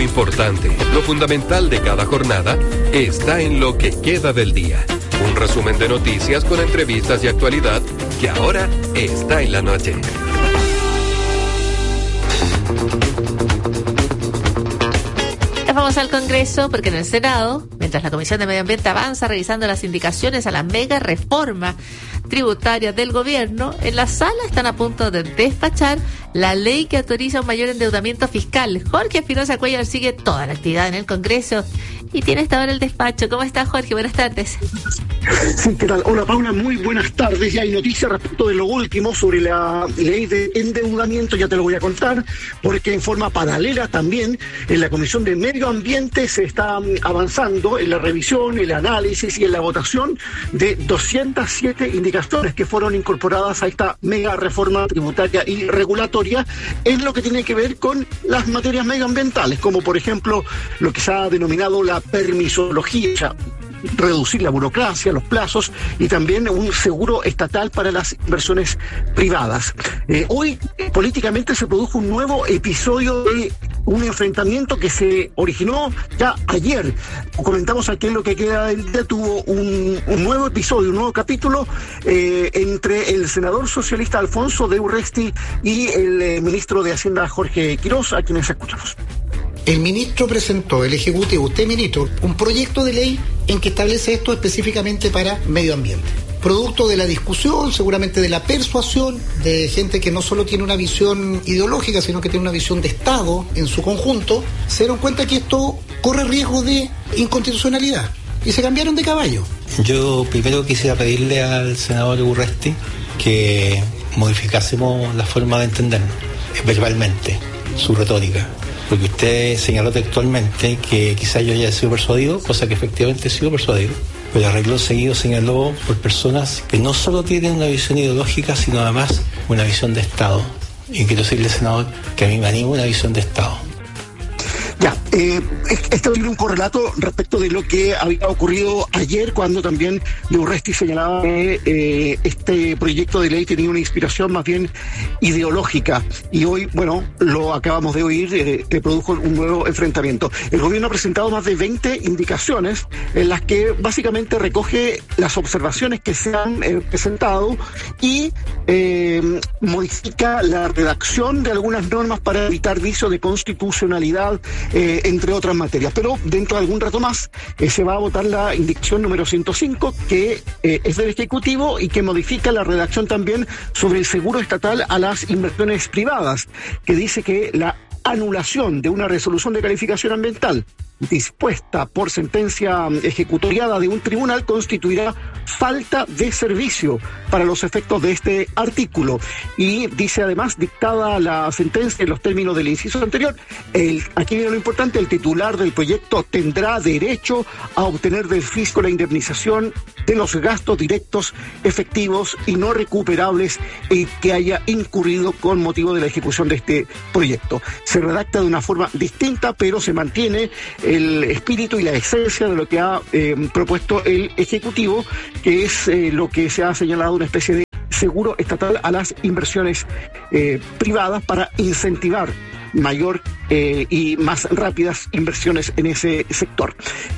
Lo importante, lo fundamental de cada jornada está en lo que queda del día. Un resumen de noticias con entrevistas y actualidad que ahora está en la noche. Vamos al Congreso porque en el Senado, mientras la Comisión de Medio Ambiente avanza revisando las indicaciones a la mega reforma tributaria del gobierno, en la sala están a punto de despachar la ley que autoriza un mayor endeudamiento fiscal. Jorge Espinosa Cuellar sigue toda la actividad en el Congreso y tiene hasta ahora el despacho. ¿Cómo está, Jorge? Buenas tardes. Sí, ¿qué tal? Hola, Paula, muy buenas tardes. Ya hay noticias respecto de lo último sobre la ley de endeudamiento, ya te lo voy a contar, porque en forma paralela también en la Comisión de Medio Ambiente se está avanzando en la revisión, el análisis y en la votación de 207 indicaciones que fueron incorporadas a esta mega reforma tributaria y regulatoria en lo que tiene que ver con las materias medioambientales, como por ejemplo lo que se ha denominado la permisología, o sea, reducir la burocracia, los plazos y también un seguro estatal para las inversiones privadas. Hoy políticamente se produjo un nuevo episodio de un enfrentamiento que se originó ya ayer. Comentamos aquí en lo que queda del día, tuvo un nuevo episodio, un nuevo capítulo entre el senador socialista Alfonso de Urresti y el ministro de Hacienda Jorge Quiroz, a quienes escuchamos. El ministro presentó, el Ejecutivo, usted ministro, un proyecto de ley en que establece esto específicamente para medio ambiente. Producto de la discusión, seguramente de la persuasión de gente que no solo tiene una visión ideológica, sino que tiene una visión de Estado en su conjunto, se dieron cuenta que esto corre riesgo de inconstitucionalidad y se cambiaron de caballo. Yo primero quisiera pedirle al senador Urresti que modificásemos la forma de entendernos, verbalmente, su retórica. Porque usted señaló textualmente que quizás yo haya sido persuadido, cosa que efectivamente he sido persuadido, pero arregló seguido señaló por personas que no solo tienen una visión ideológica, sino además una visión de Estado. Y quiero decirle, senador, que a mí me anima una visión de Estado. Ya, esto tiene un correlato respecto de lo que había ocurrido ayer cuando también de Urresti señalaba que este proyecto de ley tenía una inspiración más bien ideológica y hoy, bueno, lo acabamos de oír, que produjo un nuevo enfrentamiento. El gobierno ha presentado más de 20 indicaciones en las que básicamente recoge las observaciones que se han presentado y modifica la redacción de algunas normas para evitar vicio de constitucionalidad, entre otras materias. Pero dentro de algún rato más se va a votar la indicación número 105, que es del Ejecutivo y que modifica la redacción también sobre el seguro estatal a las inversiones privadas, que dice que la anulación de una resolución de calificación ambiental dispuesta por sentencia ejecutoriada de un tribunal constituirá falta de servicio para los efectos de este artículo. Y dice además, dictada la sentencia en los términos del inciso anterior, aquí viene lo importante, el titular del proyecto tendrá derecho a obtener del fisco la indemnización de los gastos directos, efectivos y no recuperables que haya incurrido con motivo de la ejecución de este proyecto. Se redacta de una forma distinta, pero se mantiene el espíritu y la esencia de lo que ha propuesto el Ejecutivo, que es lo que se ha señalado una especie de seguro estatal a las inversiones privadas para incentivar mayor y más rápidas inversiones en ese sector.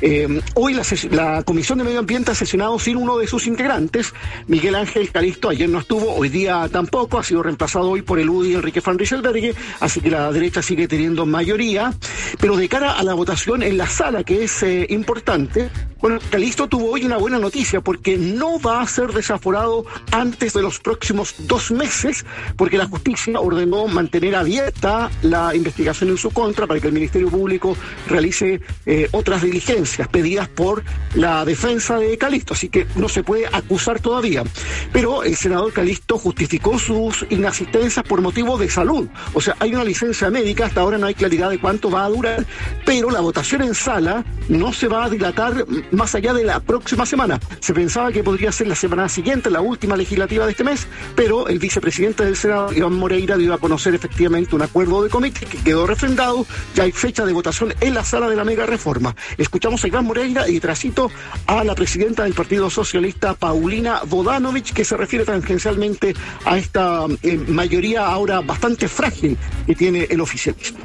Hoy la Comisión de Medio Ambiente ha sesionado sin uno de sus integrantes. Miguel Ángel Calisto ayer no estuvo, hoy día tampoco, ha sido reemplazado hoy por el UDI Enrique Van Rysselberghe, así que la derecha sigue teniendo mayoría, pero de cara a la votación en la sala, que es importante, bueno, Calisto tuvo hoy una buena noticia, porque no va a ser desaforado antes de los próximos 2 meses, porque la justicia ordenó mantener abierta la investigación en su contra para que el Ministerio Público realice otras diligencias pedidas por la defensa de Calisto, así que no se puede acusar todavía. Pero el senador Calisto justificó sus inasistencias por motivo de salud, o sea, hay una licencia médica, hasta ahora no hay claridad de cuánto va a durar, pero la votación en sala no se va a dilatar más allá de la próxima semana. Se pensaba que podría ser la semana siguiente, la última legislativa de este mes, pero el vicepresidente del Senado, Iván Moreira, dio a conocer efectivamente un acuerdo de comité que quedó refrendado. Ya hay fecha de votación en la sala de la mega reforma. Escuchamos a Iván Moreira y trasito a la presidenta del Partido Socialista, Paulina Bodanovich, que se refiere tangencialmente a esta mayoría ahora bastante frágil que tiene el oficialismo.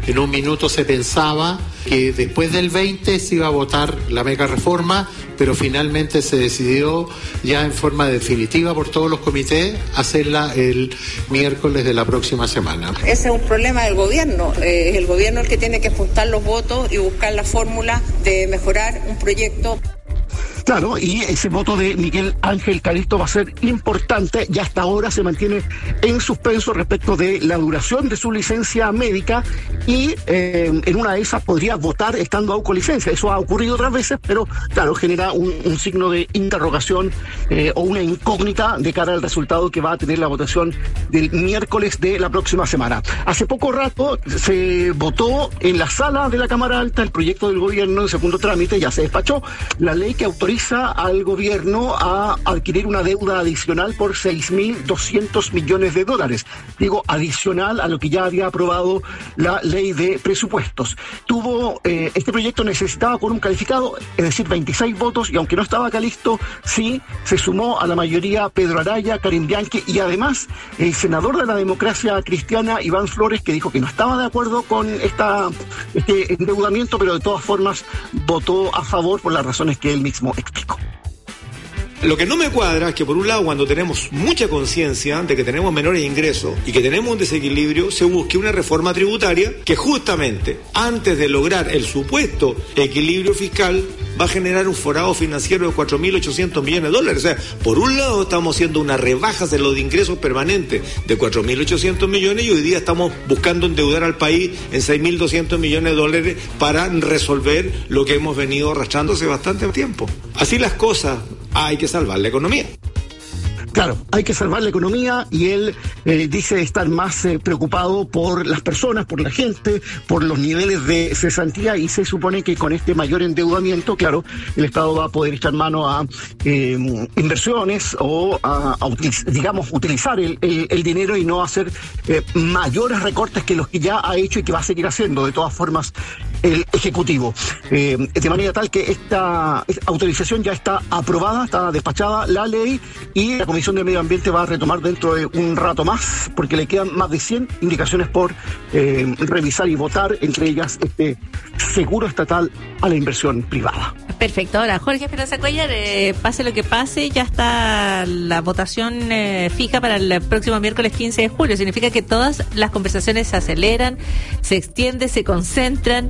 En un minuto se pensaba que después del 20 se iba a votar la mega reforma, pero finalmente se decidió ya en forma definitiva por todos los comités hacerla el miércoles de la próxima semana. Ese es un problema del gobierno. Es el gobierno el que tiene que juntar los votos y buscar la fórmula de mejorar un proyecto. Claro, y ese voto de Miguel Ángel Calisto va a ser importante y hasta ahora se mantiene en suspenso respecto de la duración de su licencia médica y en una de esas podría votar estando aún con licencia. Eso ha ocurrido otras veces, pero claro, genera un signo de interrogación o una incógnita de cara al resultado que va a tener la votación del miércoles de la próxima semana. Hace poco rato se votó en la sala de la Cámara Alta el proyecto del gobierno en segundo trámite, ya se despachó la ley que autoriza al gobierno a adquirir una deuda adicional por $6.200 millones. Digo, adicional a lo que ya había aprobado la ley de presupuestos. Este proyecto necesitaba quórum calificado, es decir, 26 votos, y aunque no estaba Calisto, sí se sumó a la mayoría Pedro Araya, Karin Bianchi y además el senador de la Democracia Cristiana, Iván Flores, que dijo que no estaba de acuerdo con este endeudamiento, pero de todas formas votó a favor por las razones que él mismo explicó. Lo que no me cuadra es que por un lado, cuando tenemos mucha conciencia de que tenemos menores ingresos y que tenemos un desequilibrio, se busque una reforma tributaria que justamente antes de lograr el supuesto equilibrio fiscal va a generar un forado financiero de $4.800 millones. O sea, por un lado estamos haciendo una rebaja de los ingresos permanentes de $4.800 millones y hoy día estamos buscando endeudar al país en $6.200 millones para resolver lo que hemos venido arrastrando hace bastante tiempo. Así las cosas, hay que salvar la economía. Claro, hay que salvar la economía y él dice estar más preocupado por las personas, por la gente, por los niveles de cesantía y se supone que con este mayor endeudamiento, claro, el Estado va a poder echar mano a inversiones o utilizar el dinero y no hacer mayores recortes que los que ya ha hecho y que va a seguir haciendo de todas formas el Ejecutivo. De manera tal que esta autorización ya está aprobada, está despachada la ley y la Comisión de Medio Ambiente va a retomar dentro de un rato más, porque le quedan más de 100 indicaciones por revisar y votar, entre ellas este seguro estatal a la inversión privada. Perfecto. Ahora, Jorge Esperanza Cuéllar, pase lo que pase, ya está la votación fija para el próximo miércoles 15 de julio. Significa que todas las conversaciones se aceleran, se extienden, se concentran.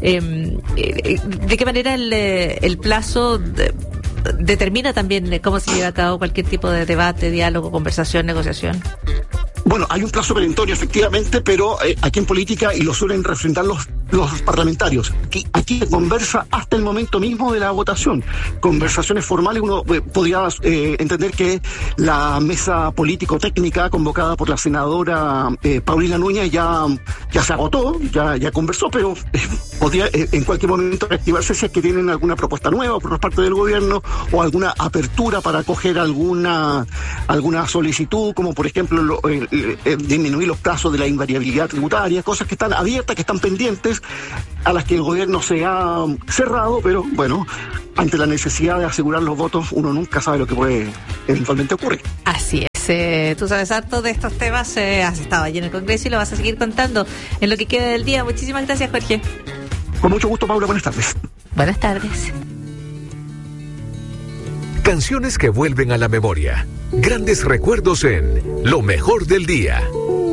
¿De qué manera el plazo determina también cómo se lleva a cabo cualquier tipo de debate, diálogo, conversación, negociación? Bueno, hay un plazo perentorio efectivamente, pero aquí en política, y lo suelen refrendar los parlamentarios, aquí se conversa hasta el momento mismo de la votación. Conversaciones formales, uno podría entender que la mesa político-técnica convocada por la senadora Paulina Núñez ya se agotó, ya conversó, pero podría en cualquier momento reactivarse si es que tienen alguna propuesta nueva por parte del gobierno o alguna apertura para acoger alguna solicitud, como por ejemplo disminuir los plazos de la invariabilidad tributaria, cosas que están abiertas, que están pendientes, a las que el gobierno se ha cerrado, pero bueno, ante la necesidad de asegurar los votos, uno nunca sabe lo que puede eventualmente ocurrir. Así es. Tú sabes harto de estos temas, has estado allí en el Congreso y lo vas a seguir contando en lo que queda del día. Muchísimas gracias, Jorge. Con mucho gusto, Paula. Buenas tardes. Buenas tardes. Canciones que vuelven a la memoria. Grandes recuerdos en Lo Mejor del Día.